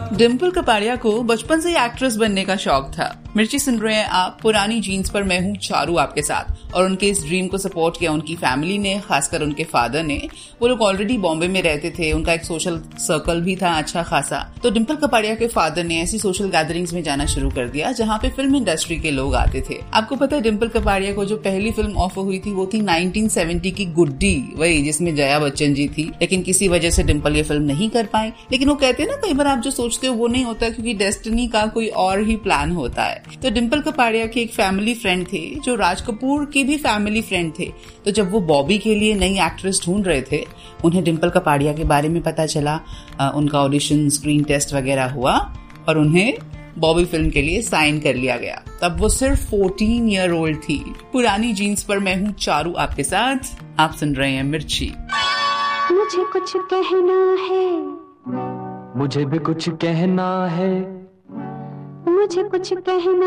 डिम्पल कपाड़िया को बचपन से ही एक्ट्रेस बनने का शौक था। मिर्ची सुन रहे हैं आप पुरानी जीन्स पर मैं हूँ चारू आपके साथ। और उनके इस ड्रीम को सपोर्ट किया उनकी फैमिली ने, खासकर उनके फादर ने। वो लोग ऑलरेडी बॉम्बे में रहते थे, उनका एक सोशल सर्कल भी था अच्छा खासा। तो डिम्पल कपाड़िया के फादर ने ऐसी सोशल गैदरिंग्स में जाना शुरू कर दिया जहाँ पे फिल्म इंडस्ट्री के लोग आते थे। आपको पता है डिम्पल कपाड़िया को जो पहली फिल्म ऑफर हुई थी वो थी 1970 की गुड्डी, वही जिसमें जया बच्चन जी थी। लेकिन किसी वजह से डिम्पल ये फिल्म नहीं कर पाई। लेकिन वो कहते हैं ना, कई बार आप जो सोचते हो वो नहीं होता, क्योंकि डेस्टिनी का कोई और ही प्लान होता है। तो डिम्पल कपाड़िया के एक फैमिली फ्रेंड थे जो राज कपूर के भी फैमिली फ्रेंड थे। तो जब वो बॉबी के लिए नई एक्ट्रेस ढूंढ रहे थे, उन्हें डिम्पल कपाड़िया के बारे में पता चला। उनका ऑडिशन, स्क्रीन टेस्ट वगैरह हुआ और उन्हें बॉबी फिल्म के लिए साइन कर लिया गया। तब वो सिर्फ 14 ईयर ओल्ड थी। पुरानी जीन्स पर मैं हूँ चारू आपके साथ। आप सुन रहे हैं मिर्ची। मुझे कुछ कहना है, मुझे भी कुछ कहना है, मुझे कुछ कहना